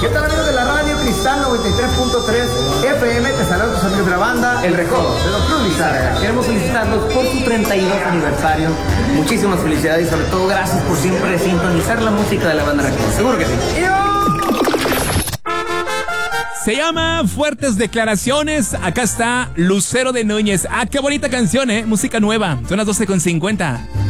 ¿Qué tal, amigos de la radio Cristal 93.3 FM? Te saludan tus amigos de la banda El Recodo, de Don Cruz Lizárraga. Queremos felicitarlos por su 32 aniversario. Muchísimas felicidades y sobre todo gracias por siempre sintonizar la música de la banda Recodo. Seguro que sí. Se llama Fuertes Declaraciones. Acá está Lucero de Núñez. Ah, qué bonita canción, música nueva. Son las 12:50.